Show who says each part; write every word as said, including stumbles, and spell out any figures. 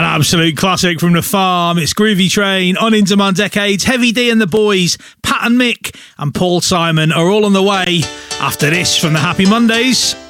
Speaker 1: An absolute classic from The Farm. It's Groovy Train, On Into My Decades, Heavy D and the Boys, Pat and Mick and Paul Simon are all on the way after this from the Happy Mondays.